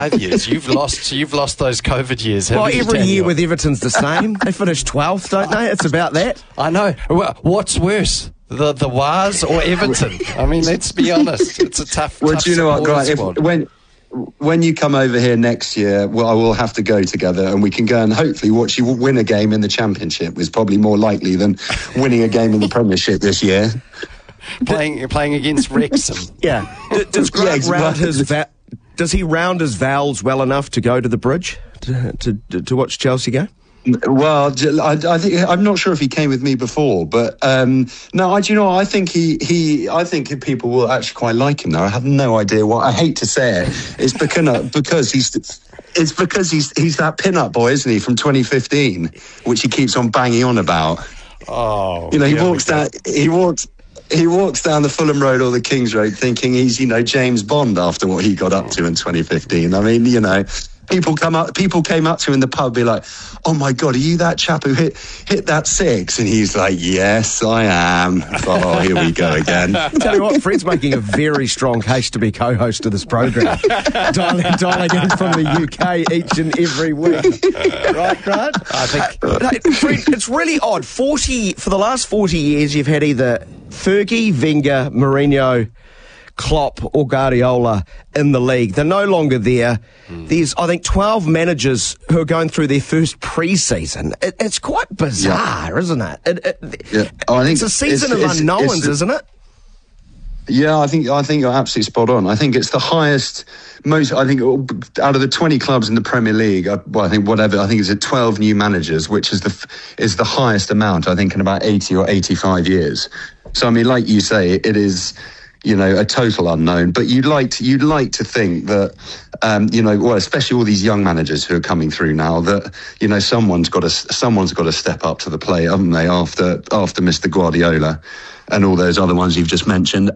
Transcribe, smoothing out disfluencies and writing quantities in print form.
5 years. You've lost those COVID years, haven't Well, you, every year Daniel? with Everton's the same. They finish 12th, don't they? It's about that. I know. Well, what's worse, the Waz or Everton? I mean, let's be honest. It's a tough. Well, tough do you know what, supporter Grant? squad. When you come over here next year, well, I will have to go together, and we can go and hopefully watch you win a game in the Championship. Is probably more likely than winning a game in the Premiership this year. Playing against Wrexham. Yeah. Does Grant does he round his vowels well enough to go to the Bridge to watch Chelsea go? Well, I think I'm not sure if he came with me before, but no, do you know what? I think I think people will actually quite like him now. I have no idea why. I hate to say it. It's because he's that pin-up boy, isn't he, from 2015, which he keeps on banging on about. Oh, you know, he walks down the Fulham Road or the Kings Road thinking he's, James Bond after what he got up to in 2015. I mean, people came up to him in the pub and be like, "Oh my God, are you that chap who hit that six?" And he's like, "Yes, I am." Oh, here we go again. Tell you what, Fred's making a very strong case to be co-host of this program. dialing in from the UK each and every week. Right, Grant? I think... Fred, it's really odd. For the last 40 years, you've had either Fergie, Wenger, Mourinho, Klopp or Guardiola in the league. They're no longer there. There's, I think, 12 managers who are going through their first pre-season. It's quite bizarre, isn't it? It's a season of unknowns, isn't it? Yeah, I think you're absolutely spot on. I think it's the highest, I think out of the 20 clubs in the Premier League, I think it's at 12 new managers, which is the highest amount, I think, in about 80 or 85 years. So, I mean, like you say, it is, a total unknown. But you'd like to think that, especially all these young managers who are coming through now, that someone's got to step up to the plate, haven't they? After Mr. Guardiola and all those other ones you've just mentioned.